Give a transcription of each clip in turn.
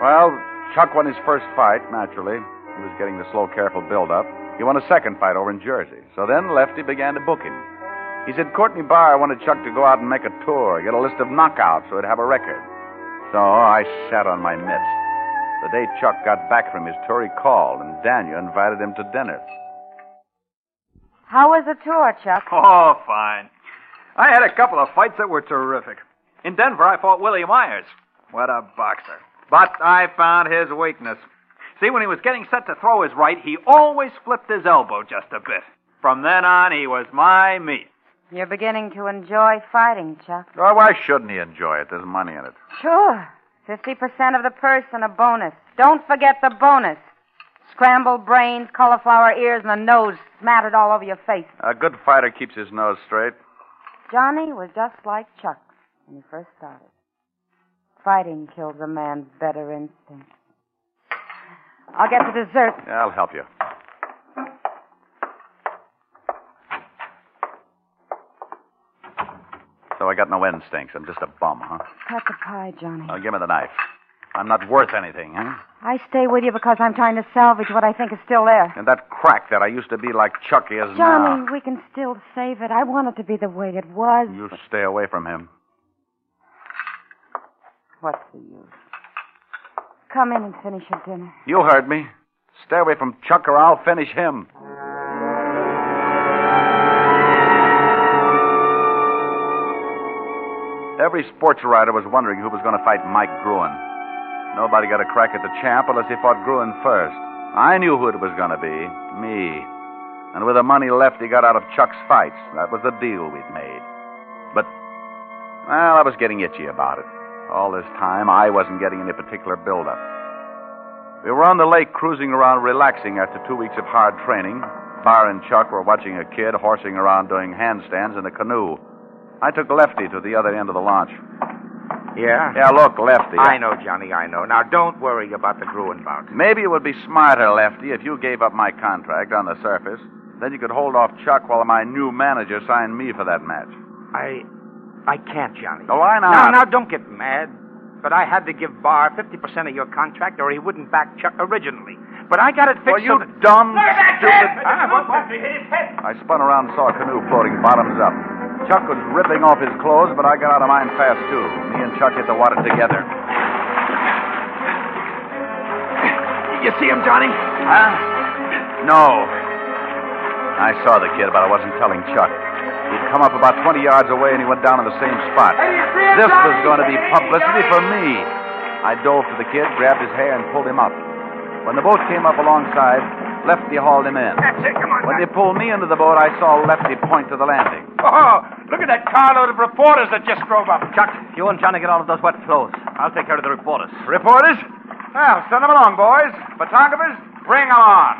Well, Chuck won his first fight, naturally. He was getting the slow, careful build-up. He won a second fight over in Jersey. So then Lefty began to book him. He said Courtney Barr wanted Chuck to go out and make a tour, get a list of knockouts so he'd have a record. So I sat on my mitts. The day Chuck got back from his tour, he called, and Daniel invited him to dinner. How was the tour, Chuck? Oh, fine. I had a couple of fights that were terrific. In Denver, I fought Willie Myers. What a boxer. But I found his weakness. See, when he was getting set to throw his right, he always flipped his elbow just a bit. From then on, he was my meat. You're beginning to enjoy fighting, Chuck. Oh, why shouldn't he enjoy it? There's money in it. Sure. 50% of the purse and a bonus. Don't forget the bonus. Scrambled brains, cauliflower ears, and a nose smattered all over your face. A good fighter keeps his nose straight. Johnny was just like Chuck when he first started. Fighting kills a man's better instincts. I'll get the dessert. Yeah, I'll help you. So I got no instincts. I'm just a bum, huh? Cut the pie, Johnny. Now, give me the knife. I'm not worth anything, huh? I stay with you because I'm trying to salvage what I think is still there. And that crack that I used to be like Chuck is Johnny, now. we can still save it. I want it to be the way it was. You stay away from him. What's the use? Come in and finish your dinner. You heard me. Stay away from Chuck or I'll finish him. Every sports writer was wondering who was going to fight Mike Gruen. Nobody got a crack at the champ unless he fought Gruen first. I knew who it was going to be. Me. And with the money left he got out of Chuck's fights, that was the deal we'd made. But, well, I was getting itchy about it. All this time, I wasn't getting any particular build-up. We were on the lake cruising around relaxing after 2 weeks of hard training. Barr and Chuck were watching a kid horsing around doing handstands in a canoe. I took Lefty to the other end of the launch. Yeah? Yeah, look, Lefty. I know, Johnny, I know. Now, don't worry about the Gruen bout. Maybe it would be smarter, Lefty, if you gave up my contract on the surface. Then you could hold off Chuck while my new manager signed me for that match. I can't, Johnny. Oh, why not? Now, don't get mad. But I had to give Barr 50% of your contract or he wouldn't back Chuck originally. But I got it fixed. Well, you dumb, stupid... What? He hit his head. I spun around and saw a canoe floating bottoms up. Chuck was ripping off his clothes, but I got out of mine fast, too. Me and Chuck hit the water together. You see him, Johnny? Huh? No. I saw the kid, but I wasn't telling Chuck. He'd come up about 20 yards away, and he went down in the same spot. This was going to be publicity for me. I dove to the kid, grabbed his hair, and pulled him up. When the boat came up alongside, Lefty hauled him in. That's it, come on. When they pulled me into the boat, I saw Lefty point to the landing. Oh, look at that carload of reporters that just drove up. Chuck, you and Johnny get all of those wet clothes. I'll take care of the reporters. Reporters? Well, send them along, boys. Photographers, bring them on.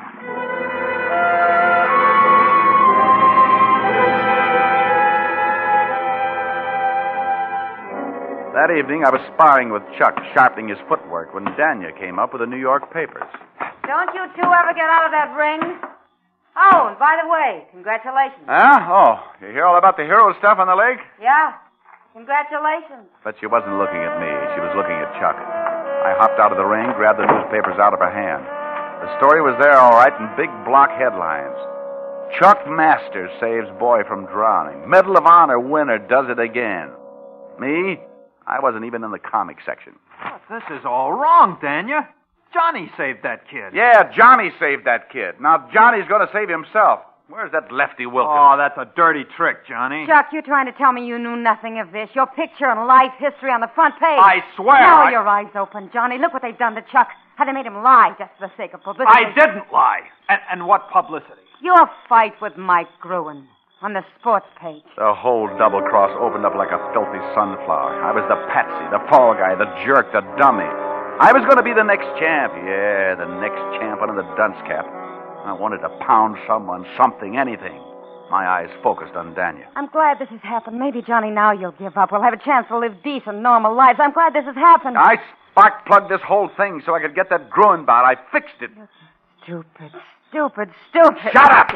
That evening, I was sparring with Chuck, sharpening his footwork, when Danya came up with the New York papers. Don't you two ever get out of that ring? Oh, and by the way, congratulations. Huh? Oh, you hear all about the hero stuff on the lake? Yeah, congratulations. But she wasn't looking at me. She was looking at Chuck. I hopped out of the ring, grabbed the newspapers out of her hand. The story was there, all right, in big block headlines. Chuck Masters saves boy from drowning. Medal of Honor winner does it again. Me? I wasn't even in the comic section. But this is all wrong, Danya. Johnny saved that kid. Yeah, Johnny saved that kid. Now Johnny's going to save himself. Where's that Lefty Wilkins? Oh, that's a dirty trick, Johnny. Chuck, you're trying to tell me you knew nothing of this. Your picture and life history on the front page. I swear. Now your eyes open, Johnny. Look what they've done to Chuck. How they made him lie just for the sake of publicity. I didn't lie. And what publicity? Your fight with Mike Gruen on the sports page. The whole double cross opened up like a filthy sunflower. I was the patsy, the fall guy, the jerk, the dummy. I was going to be the next champ. Yeah, the next champ under the dunce cap. I wanted to pound someone, something, anything. My eyes focused on Danya. I'm glad this has happened. Maybe, Johnny, now you'll give up. We'll have a chance to live decent, normal lives. I'm glad this has happened. I spark-plugged this whole thing so I could get that Gruen bout. I fixed it. Stupid, stupid, stupid. Shut up!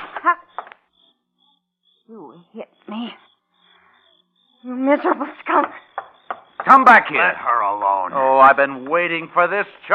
You hit me. You miserable skunk. Come back here. Let her alone. Oh, I've been waiting for this, Chuck.